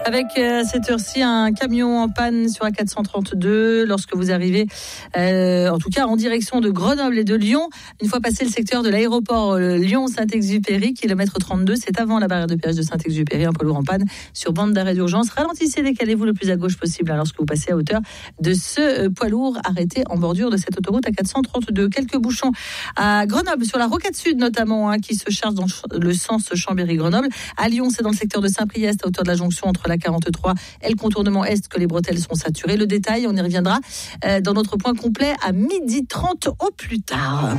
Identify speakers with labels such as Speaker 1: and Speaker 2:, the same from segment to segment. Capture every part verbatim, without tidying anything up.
Speaker 1: Avec euh, à cette heure-ci un camion en panne sur la quatre cent trente-deux lorsque vous arrivez, euh, en tout cas en direction de Grenoble et de Lyon. Une fois passé le secteur de l'aéroport euh, Lyon-Saint-Exupéry, kilomètre trente-deux, c'est avant la barrière de péage de Saint-Exupéry, un poids lourd en panne sur bande d'arrêt d'urgence. Ralentissez, décalez-vous le plus à gauche possible hein, lorsque vous passez à hauteur de ce euh, poids lourd arrêté en bordure de cette autoroute à quatre cent trente-deux. Quelques bouchons à Grenoble sur la rocade sud notamment hein, qui se charge dans le sens Chambéry-Grenoble. À Lyon, c'est dans le secteur de Saint-Priest à hauteur de la jonction entre la quarante-trois et le contournement est que les bretelles sont saturées. Le détail, on y reviendra euh, dans notre point complet à midi trente au plus tard.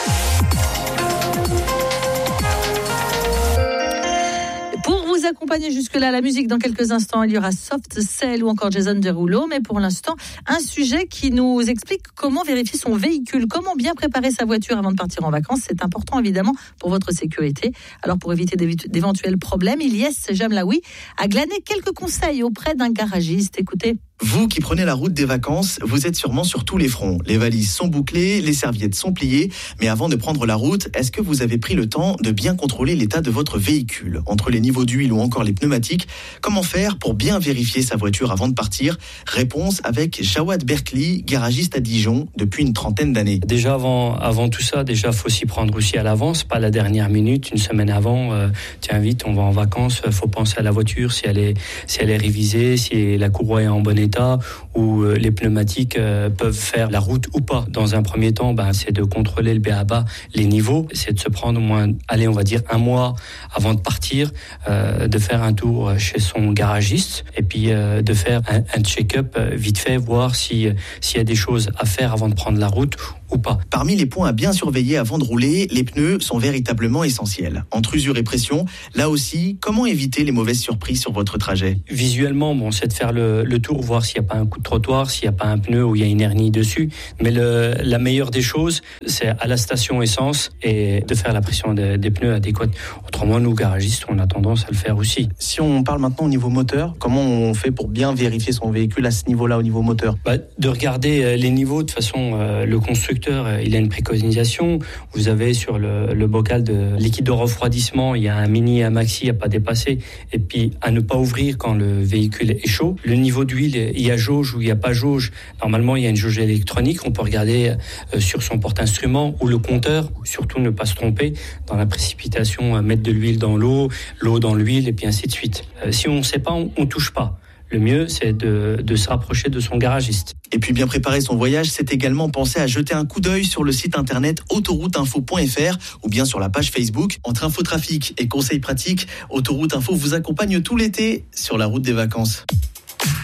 Speaker 1: Pour vous accompagner jusque-là, la musique dans quelques instants, il y aura Soft Cell ou encore Jason Derulo, mais pour l'instant, un sujet qui nous explique comment vérifier son véhicule, comment bien préparer sa voiture avant de partir en vacances. C'est important évidemment pour votre sécurité. Alors pour éviter d'éventuels problèmes, Ilyes Jamlaoui a glané quelques conseils auprès d'un garagiste. Écoutez.
Speaker 2: Vous qui prenez la route des vacances, vous êtes sûrement sur tous les fronts. Les valises sont bouclées, les serviettes sont pliées. Mais avant de prendre la route, est-ce que vous avez pris le temps de bien contrôler l'état de votre véhicule ? Entre les niveaux d'huile ou encore les pneumatiques, comment faire pour bien vérifier sa voiture avant de partir ? Réponse avec Jawad Berkli, garagiste à Dijon depuis une trentaine d'années.
Speaker 3: Déjà avant, avant tout ça, déjà faut s'y prendre aussi à l'avance, pas la dernière minute, une semaine avant. Euh, tiens vite, on va en vacances, faut penser à la voiture, si elle est, si elle est révisée, si la courroie est en bon état. état où les pneumatiques peuvent faire la route ou pas. Dans un premier temps, ben, c'est de contrôler le B A B A, les niveaux, c'est de se prendre au moins, allez, on va dire un mois avant de partir, euh, de faire un tour chez son garagiste et puis euh, de faire un, un check-up vite fait, voir si, s'il y a des choses à faire avant de prendre la route ou pas.
Speaker 2: Parmi les points à bien surveiller avant de rouler, les pneus sont véritablement essentiels. Entre usure et pression, là aussi, comment éviter les mauvaises surprises sur votre trajet ?
Speaker 3: Visuellement, bon, c'est de faire le, le tour, voir s'il n'y a pas un coup de trottoir, s'il n'y a pas un pneu où il y a une hernie dessus. Mais le, la meilleure des choses, c'est à la station essence et de faire la pression des, des pneus adéquate. Autrement, nous, garagistes, on a tendance à le faire aussi.
Speaker 2: Si on parle maintenant au niveau moteur, comment on fait pour bien vérifier son véhicule à ce niveau-là, au niveau moteur ?
Speaker 3: Bah, de regarder les niveaux, de façon, euh, le constructeur, il a une préconisation. Vous avez sur le, le bocal de liquide de refroidissement, il y a un mini et un maxi à pas dépasser, et puis à ne pas ouvrir quand le véhicule est chaud. Le niveau d'huile, il y a jauge ou il n'y a pas jauge. Normalement, il y a une jauge électronique. On peut regarder euh, sur son porte-instrument ou le compteur. Surtout ne pas se tromper dans la précipitation, euh, mettre de l'huile dans l'eau, l'eau dans l'huile, et puis ainsi de suite. Euh, si on ne sait pas, on ne touche pas. Le mieux, c'est de, de se rapprocher de son garagiste.
Speaker 2: Et puis bien préparer son voyage, c'est également penser à jeter un coup d'œil sur le site internet autoroute info point f r ou bien sur la page Facebook. Entre infotrafic et conseils pratiques, Autoroute Info vous accompagne tout l'été sur la route des vacances.